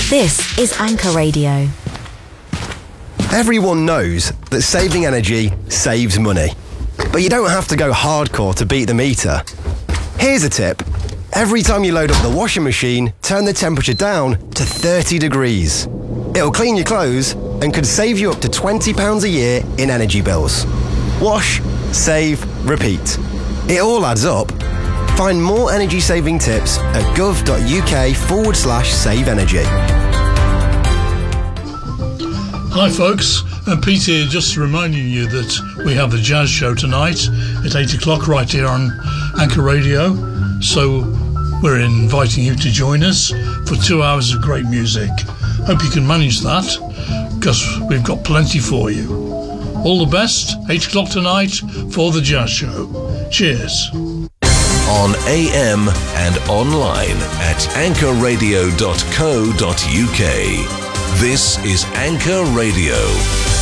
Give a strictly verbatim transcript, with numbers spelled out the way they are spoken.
This is Anchor Radio. Everyone knows that saving energy saves money, but you don't have to go hardcore to beat the meter. Here's a tip. Every time you load up the washing machine, turn the temperature down to thirty degrees. It'll clean your clothes and could save you up to twenty pounds a year in energy bills. Wash, save, repeat. It all adds up. Find more energy saving tips at gov.uk forward slash save energy. Hi folks, and Pete here, just reminding you that we have the Jazz Show tonight at eight o'clock right here on Anchor Radio. So we're inviting you to join us for two hours of great music. Hope you can manage that, because we've got plenty for you. All the best, eight o'clock tonight for the Jazz Show. Cheers. On A M and online at anchor radio dot co dot uk. This is Anchor Radio.